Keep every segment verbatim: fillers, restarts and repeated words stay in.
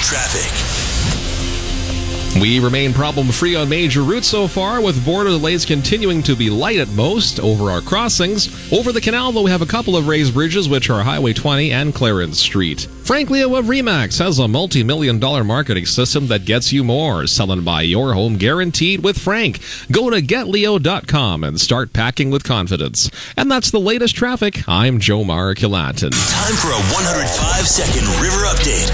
traffic. We remain problem-free on major routes so far, with border delays continuing to be light at most over our crossings. Over the canal, though, we have a couple of raised bridges, which are Highway twenty and Clarence Street. Frank Leo of Remax has a multi-million dollar marketing system that gets you more. Selling by your home guaranteed with Frank. Go to get leo dot com and start packing with confidence. And that's the latest traffic. I'm Joe Marakilatin. Time for a one hundred five second River Update.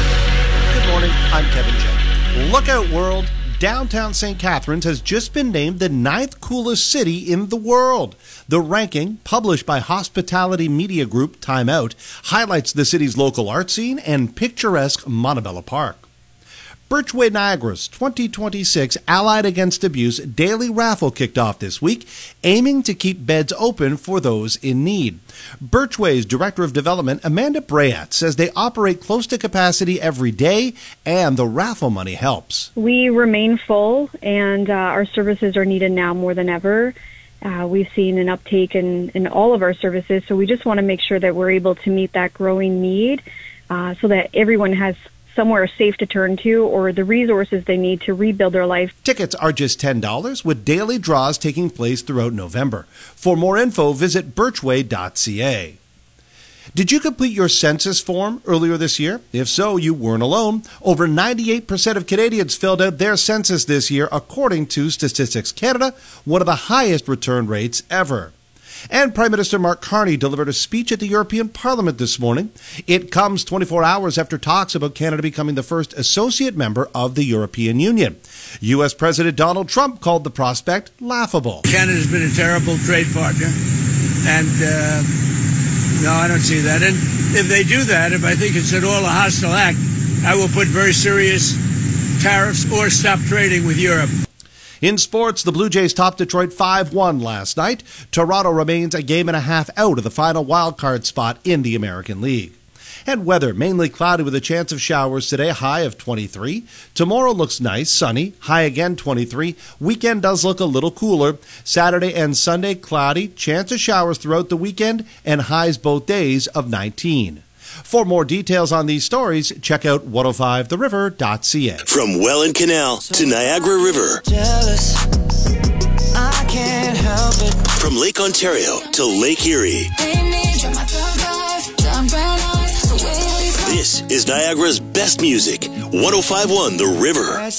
Good morning, I'm Kevin J. Look out, world. Downtown Saint Catharines has just been named the ninth coolest city in the world. The ranking, published by hospitality media group Time Out, highlights the city's local art scene and picturesque Montebello Park. Birchway Niagara's twenty twenty-six Allied Against Abuse daily raffle kicked off this week, aiming to keep beds open for those in need. Birchway's Director of Development, Amanda Brayat, says they operate close to capacity every day, and the raffle money helps. We remain full, and uh, our services are needed now more than ever. Uh, we've seen an uptake in, in all of our services, so we just want to make sure that we're able to meet that growing need uh, so that everyone has somewhere safe to turn to or the resources they need to rebuild their life. Tickets are just ten dollars, with daily draws taking place throughout November. For more info, visit birchway dot c a. Did you complete your census form earlier this year? If so, you weren't alone. Over ninety-eight percent of Canadians filled out their census this year, according to Statistics Canada, one of the highest return rates ever. And Prime Minister Mark Carney delivered a speech at the European Parliament this morning. It comes twenty-four hours after talks about Canada becoming the first associate member of the European Union. U S President Donald Trump called the prospect laughable. Canada's been a terrible trade partner, and uh, no, I don't see that. And if they do that, if I think it's at all a hostile act, I will put very serious tariffs or stop trading with Europe. In sports, the Blue Jays topped Detroit five one last night. Toronto remains a game and a half out of the final wildcard spot in the American League. And weather, mainly cloudy with a chance of showers today, high of twenty-three. Tomorrow looks nice, sunny, high again twenty-three. Weekend does look a little cooler. Saturday and Sunday, cloudy, chance of showers throughout the weekend, and highs both days of nineteen. For more details on these stories, check out one oh five the river dot c a. From Welland Canal to Niagara River. Jealous, I can't help it. From Lake Ontario to Lake Erie. This is Niagara's best music. one oh five point one The River.